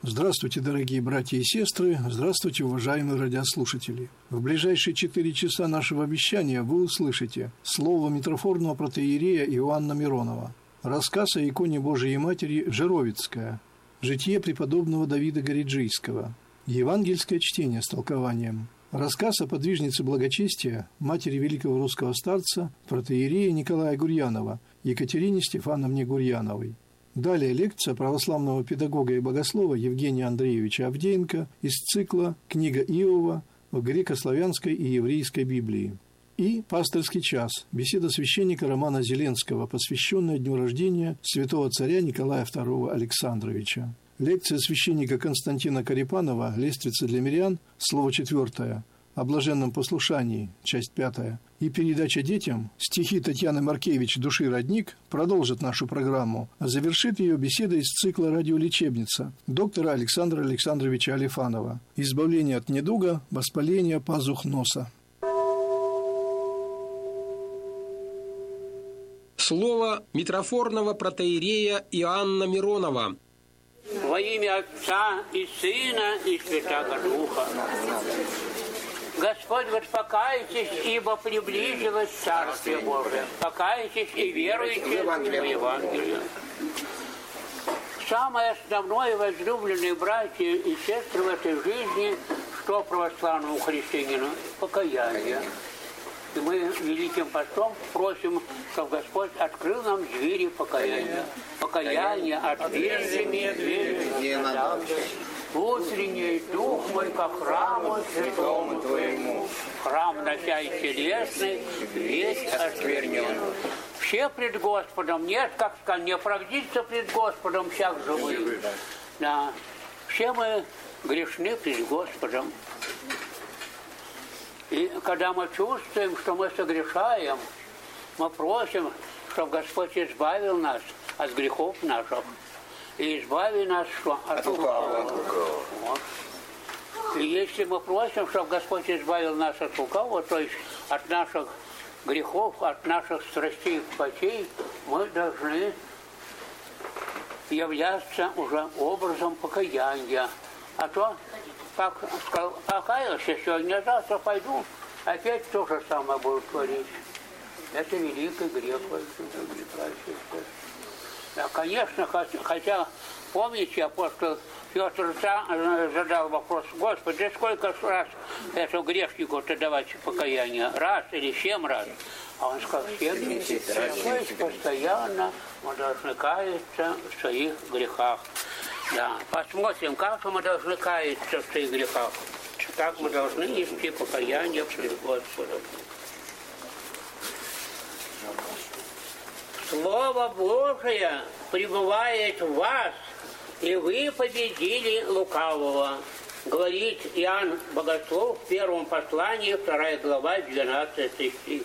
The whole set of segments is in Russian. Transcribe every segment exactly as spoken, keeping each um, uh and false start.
Здравствуйте, дорогие братья и сестры, здравствуйте, уважаемые радиослушатели. В ближайшие четыре часа нашего вещания вы услышите слово митрофорного протоиерея Иоанна Миронова, рассказ о иконе Божией Матери Жировицкая, житие преподобного Давида Гориджийского, евангельское чтение с толкованием, рассказ о подвижнице благочестия, матери великого русского старца, протоиерея Николая Гурьянова, Екатерине Стефановне Гурьяновой. Далее лекция православного педагога и богослова Евгения Андреевича Авдеенко из цикла «Книга Иова в греко-славянской и еврейской Библии». И пасторский час, беседа священника Романа Зеленского, посвященная дню рождения святого царя Николая второго Александровича. Лекция священника Константина Карипанова «Лествица для мирян», слово четвертое, о блаженном послушании, часть пятая, и передача детям стихи Татьяны Маркевич «Души родник» продолжит нашу программу, а завершит ее беседа из цикла «Радиолечебница» доктора Александра Александровича Алифанова «Избавление от недуга, воспаления пазух носа». Слово митрофорного протоиерея Иоанна Миронова. Во имя Отца и Сына и Святаго Духа. Господь, вот покайтесь, ибо приблизилось Царствие Божие. Покайтесь и веруйте в Евангелие. Самое основное, возлюбленные братья и сестры в этой жизни, что православному христианину? Покаяние. И мы Великим Постом просим, чтобы Господь открыл нам двери покаяния. Покаяние отверзи мне двери. Утренний дух мой ко храму святому Твоему. Храм носяй телесный, весь осквернен. Все пред Господом, нет, как сказать, не оправдиться пред Господом всяк живых. Да. Все мы грешны пред Господом. И когда мы чувствуем, что мы согрешаем, мы просим, чтобы Господь избавил нас от грехов наших. И избави нас что? От лукавого. Вот. И если мы просим, чтобы Господь избавил нас от лукавого, то есть от наших грехов, от наших страстей и путей, мы должны являться уже образом покаяния. А то, как сказал, покаялся сегодня, завтра пойду, опять то же самое буду творить. Это великий грех. Да, конечно, хотя, помните, апостол Петр задал вопрос: Господи, сколько раз этому грешнику-то давать покаяние? Раз или семь раз? А он сказал, семьдесят. То есть постоянно мы должны каяться в своих грехах. Да, посмотрим, как мы должны каяться в своих грехах. Как мы должны нести покаяние пред Господом. Слово Божие пребывает в вас, и вы победили лукавого. Говорит Иоанн Богослов в первом послании, вторая глава, двенадцатый стих.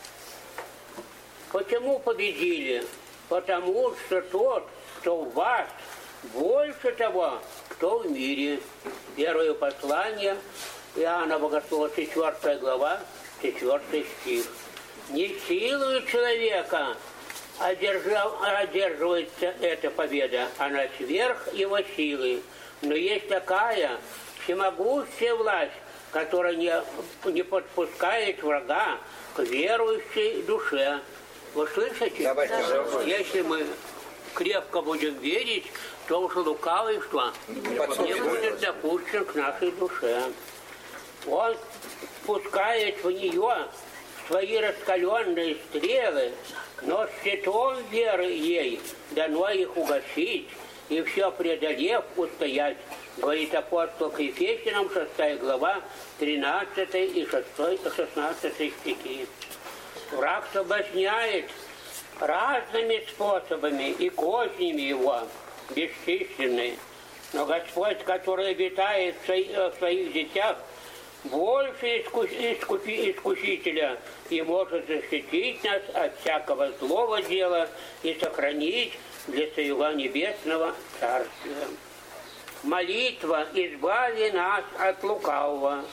Почему победили? Потому что тот, кто в вас, больше того, кто в мире. Первое послание Иоанна Богослова, четвертая глава, четвертый стих. Не силою человека одержав, одерживается эта победа, она сверх его силы. Но есть такая всемогущая власть, которая не, не подпускает врага к верующей душе. Вы слышите? Если мы крепко будем верить, то уже лукавый что? Не будет допущен к нашей душе. Он пускает в нее свои раскаленные стрелы, но щитом веры ей дано их угасить и все преодолев устоять, говорит апостол к Ефесянам, шестая глава, тринадцатый и шестнадцатый стихи. Враг соблазняет разными способами и кознями его, бесчисленные. Но Господь, который обитает в своих, в своих детях, больше искупи, искусителя и может защитить нас от всякого злого дела и сохранить для своего небесного царствия. Молитва «Избави нас от лукавого»,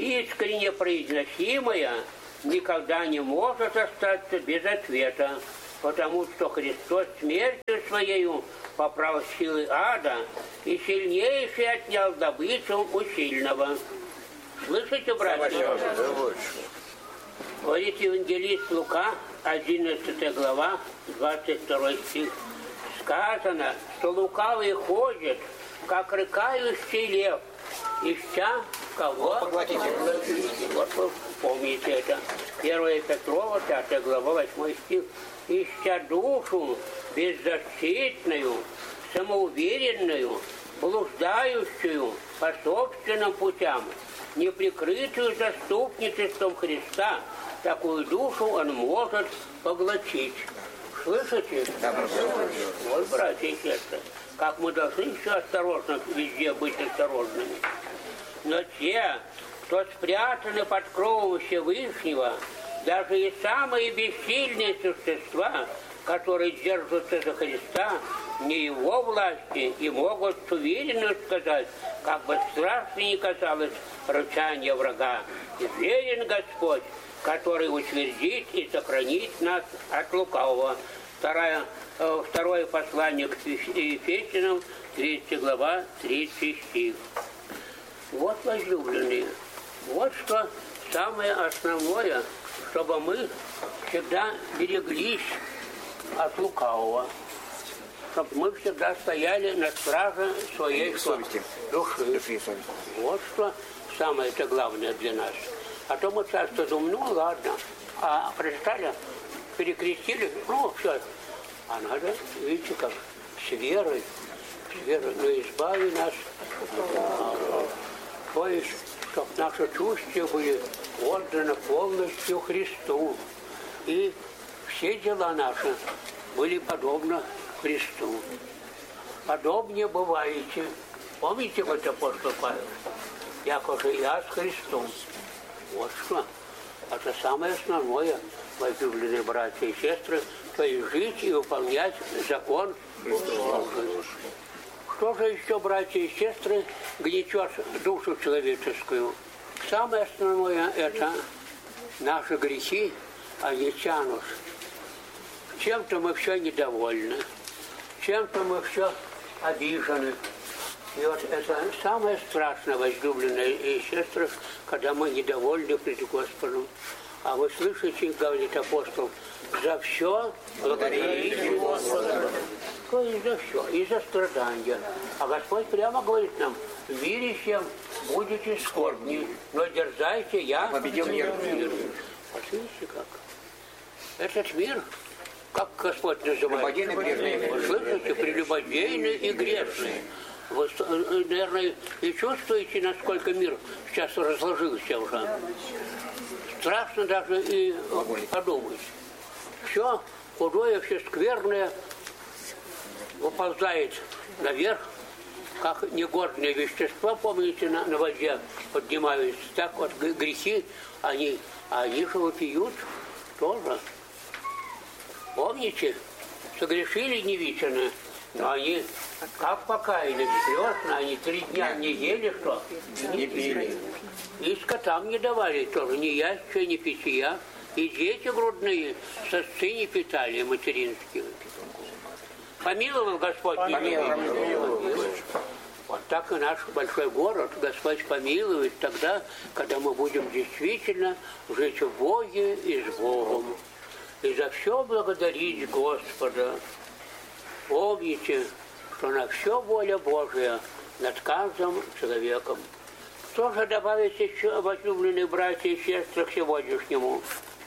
искренне произносимая, никогда не может остаться без ответа. потому что Христос смертью Своею поправ силы ада и сильнейший отнял добычу у сильного. Слышите, братья? Говорит евангелист Лука, одиннадцатая глава, двадцать второй стих. Сказано, что лукавый ходит, как рыкающий лев, ища кого? Поглотите. Вот вы помните это. первое Петрова, пятая глава, восьмой стих. Ища душу беззащитную, самоуверенную, блуждающую по собственным путям, неприкрытую заступничеством Христа, такую душу он может поглотить. Слышите? Да, вот, братья и сестры, как мы должны еще осторожно везде быть осторожными. Но те, кто спрятаны под кровом Всевышнего, даже и самые бессильные существа, которые держатся за Христа, не его власти, и могут с уверенностью сказать, как бы страшно ни казалось рычание врага. И верен Господь, который утвердит и сохранит нас от лукавого. Второе, второе послание к Ефесянам, третья глава, третий стих. Вот, возлюбленные, вот что самое основное, чтобы мы всегда береглись от лукавого, чтобы мы всегда стояли на страже своей совести, души. Вот что самое-то главное для нас. А то мы часто думаем, ну ладно, а прочитали, перекрестили, ну все. А надо, видите, как с верой, с верой, ну избави нас, то есть, чтобы наши чувства были отданы полностью Христу. И все дела наши были подобны Христу. Подобнее бываете. Помните, вот апостол Павел? Яков же я с Христом. Вот что. Это самое основное, мои любимые братья и сестры, то есть жить и выполнять закон Божий. Что же еще, братья и сестры, гнетет душу человеческую? Самое основное – это наши грехи, они тянут. Чем-то мы все недовольны, чем-то мы все обижены. И вот это самое страшное, возлюбленные сестры, когда мы недовольны пред Господом. А вы слышите, говорит апостол, за все благодарите Господа. То есть за все, и за страдания. А Господь прямо говорит нам, в мире всем будете скорбни, но дерзайте, я победил мир. Вот видите как? Этот мир, как Господь называет? Вы слышите, прелюбодейный и грешный. Вы, наверное, и чувствуете, насколько мир сейчас разложился уже. Страшно даже и подумать. Все худое, все скверное выползает наверх, как негодные вещества, помните, на, на воде поднимаются. Так вот грехи, они, они же вопиют тоже. Помните, согрешили невично, но они как покаялись, слезно, они три дня не ели, что? Не пили. И скотам не давали тоже, ни ястия, ни питья. И дети грудные сосцы не питали, материнские. Помиловал Господь? Помиловал. Вот так и наш большой город Господь помилует тогда, когда мы будем действительно жить в Боге и с Богом. И за все благодарить Господа. Помните, что на все воля Божия над каждым человеком. Что же добавить еще, возлюбленные братья и сестры, к сегодняшнему?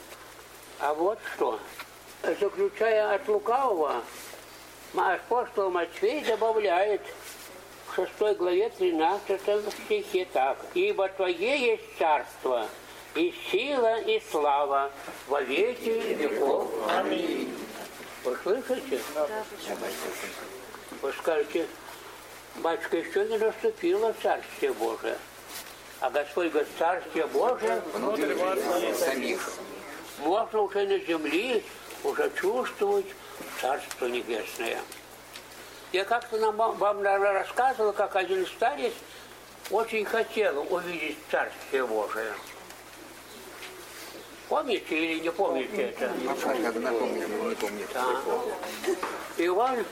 А вот что. Заключая от лукавого, апостол Матфей добавляет в шестой главе тринадцатом стихе так. «Ибо Твое есть царство, и сила, и слава во веки веков. Аминь». Вы слышите? Да. Вы скажете, батюшка, еще не наступило Царствие Божие. А Господь говорит, Царствие Божие внутри вас самих. Можно уже на земле уже чувствовать Царство Небесное. Я как-то нам, вам, наверное, рассказывал, как один старец очень хотел увидеть Царствие Божие. Помните или не помните это? Ну, как напомню, не помню. Да. И он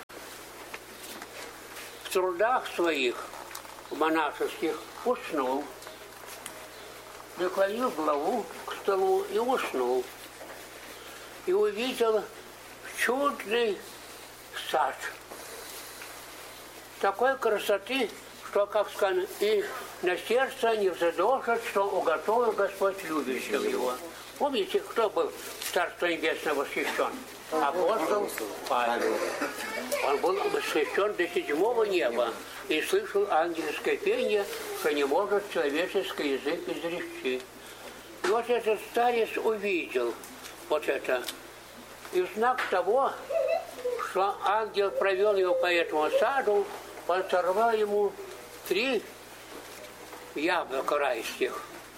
в трудах своих монашеских уснул, наклонил голову к столу и уснул. И увидел чудный сад. Такой красоты, что, как сказано, и на сердце не взадошит, что уготовил Господь любящим его. Помните, кто был в Царство Небесное восхищен? Апостол Павел. Он был восхищен до седьмого неба и слышал ангельское пение, что не может человеческий язык изречь. И вот этот старец увидел вот это. И в знак того, что ангел провел его по этому саду, он сорвал ему три яблока райских.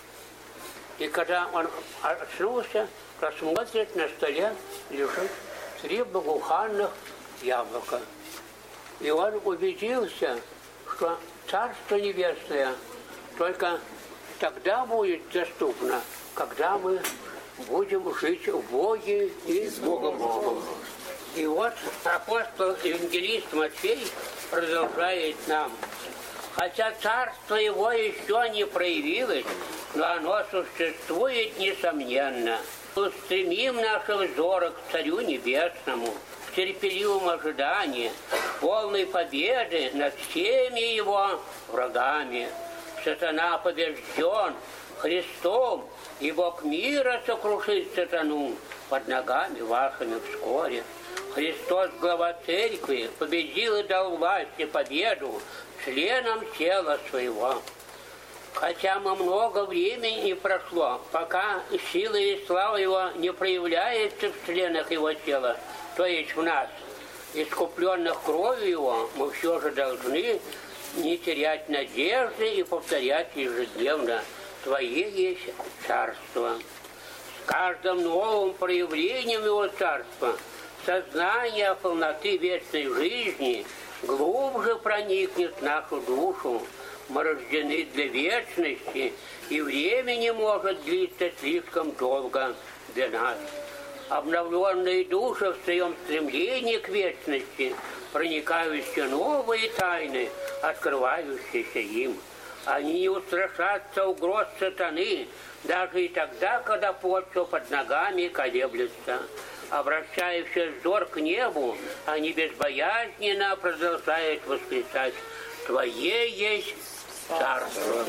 И когда он очнулся, посмотрит, на столе лежит три благоуханных яблока. И он убедился, что Царство Небесное только тогда будет доступно, когда мы будем жить в Боге и с Богом Богом. И вот апостол евангелист Матфей продолжает нам. Хотя царство его еще не проявилось, но оно существует несомненно. Устремим наши взоры к Царю Небесному, в терпеливом ожидании, полной победы над всеми его врагами. Сатана побежден Христом, и Бог мира сокрушит сатану под ногами вашими вскоре. Христос, глава церкви, победил и дал власть и победу членам тела своего. Хотя мы много времени не прошло, пока сила и слава его не проявляется в членах его тела, то есть в нас, искупленных кровью его, мы все же должны не терять надежды и повторять ежедневно: Твое есть царство. С каждым новым проявлением его царства сознание полноты вечной жизни глубже проникнет в нашу душу. Мы рождены для вечности, и время не может длиться слишком долго для нас. Обновленные души в своем стремлении к вечности проникают в новые тайны, открывающиеся им. Они не устрашатся угроз сатаны, даже и тогда, когда почва под ногами колеблется. Обращая все взор к небу, они безбоязненно продолжают восклицать: Твое есть царство.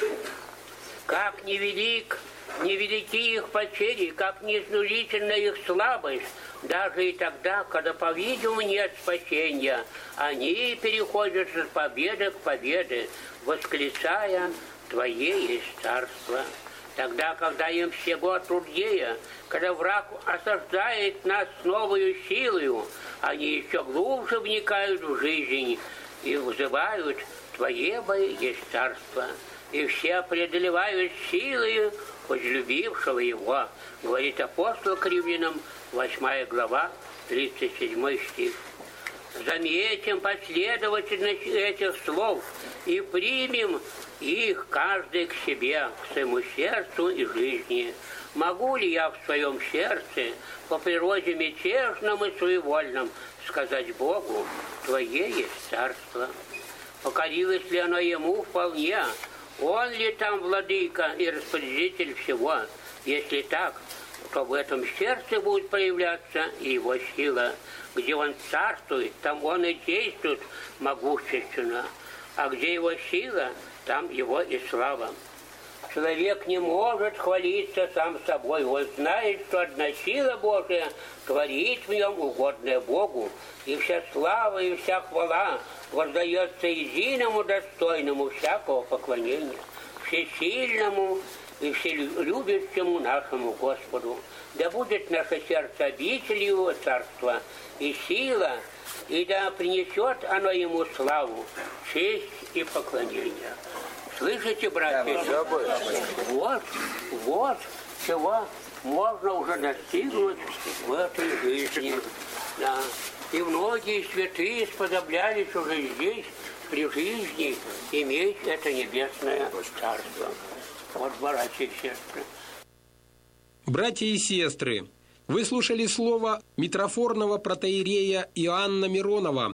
Как невелик, невелики их потери, как неизнурительна их слабость, даже и тогда, когда, по-видимому, нет спасения, они переходят от победы к победе, восклицая: Твое есть царство. Тогда, когда им всего труднее, когда враг осаждает нас с новою силою, они еще глубже вникают в жизнь и вызывают: Твое есть царство. И все преодолевают силою возлюбившего его, говорит апостол к Римлянам, восьмая глава, тридцать седьмой стих. Заметим последовательность этих слов и примем их каждый к себе, к своему сердцу и жизни. Могу ли я в своем сердце, по природе мятежном и своевольном, сказать Богу: Твое есть царство? Покорилось ли оно ему вполне? Он ли там владыка и распорядитель всего? Если так, то в этом сердце будет проявляться и его сила. Где он царствует, там он и действует могущественно. А где его сила, там его и слава. Человек не может хвалиться сам собой. Он знает, что одна сила Божия творит в нем угодное Богу. И вся слава, и вся хвала воздается единому достойному всякого поклонения, всесильному и вселюбящему нашему Господу. Да будет наше сердце обителью его царства и сила, и да принесет оно ему славу, честь и поклонение. Слышите, братья? Вот, вот чего можно уже достигнуть в этой жизни. Да. И многие святые сподоблялись уже здесь, при жизни, иметь это небесное царство. Вот, братья и сестры. Братья и сестры, вы слушали слово митрофорного протоиерея Иоанна Миронова.